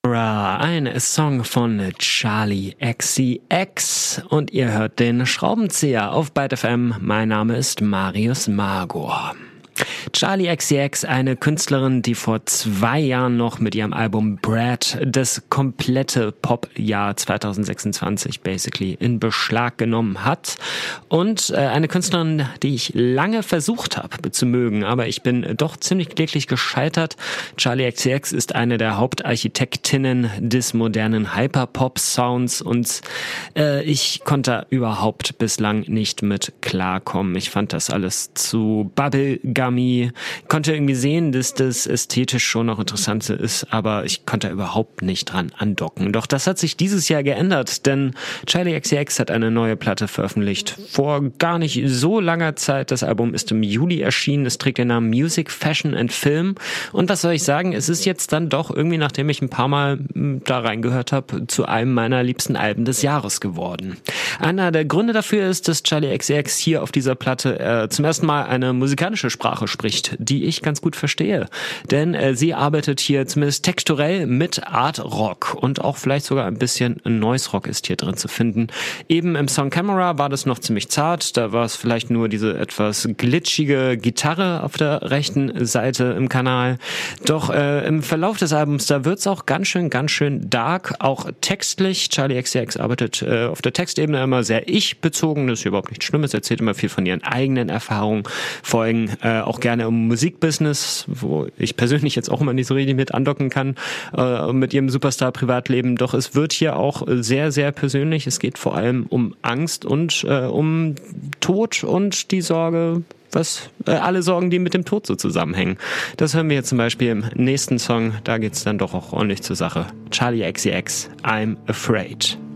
Camera, ein Song von Charli XCX und ihr hört den Schraubenzieher auf Byte FM. Mein Name ist Marius Magor. Charli XCX, eine Künstlerin, die vor 2 Jahren noch mit ihrem Album Brad das komplette Pop-Jahr 2026 basically in Beschlag genommen hat. Und eine Künstlerin, die ich lange versucht habe zu mögen, aber ich bin doch ziemlich kläglich gescheitert. Charli XCX ist eine der Hauptarchitektinnen des modernen Hyperpop-Sounds und ich konnte überhaupt bislang nicht mit klarkommen. Ich fand das alles zu bubblegummy. Konnte irgendwie sehen, dass das ästhetisch schon noch interessant ist, aber ich konnte überhaupt nicht dran andocken. Doch das hat sich dieses Jahr geändert, denn Charli XCX hat eine neue Platte veröffentlicht. Vor gar nicht so langer Zeit. Das Album ist im Juli erschienen. Es trägt den Namen Music, Fashion and Film. Und was soll ich sagen? Es ist jetzt dann doch irgendwie, nachdem ich ein paar Mal da reingehört habe, zu einem meiner liebsten Alben des Jahres geworden. Einer der Gründe dafür ist, dass Charli XCX hier auf dieser Platte zum ersten Mal eine musikalische Sprache spricht, die ich ganz gut verstehe. Denn sie arbeitet hier zumindest texturell mit Art Rock und auch vielleicht sogar ein bisschen Noise Rock ist hier drin zu finden. Eben im Song Camera war das noch ziemlich zart, da war es vielleicht nur diese etwas glitschige Gitarre auf der rechten Seite im Kanal. Doch im Verlauf des Albums, da wird's auch ganz schön dark, auch textlich. Charli XCX arbeitet auf der Textebene immer sehr ich-bezogen, das ist überhaupt nichts Schlimmes, erzählt immer viel von ihren eigenen Erfahrungen, Folgen auch gerne um Musikbusiness, wo ich persönlich jetzt auch immer nicht so richtig mit andocken kann, mit ihrem Superstar-Privatleben. Doch es wird hier auch sehr, sehr persönlich. Es geht vor allem um Angst und um Tod und die Sorge, alle Sorgen, die mit dem Tod so zusammenhängen. Das hören wir jetzt zum Beispiel im nächsten Song. Da geht's dann doch auch ordentlich zur Sache. Charli XCX, I'm Afraid.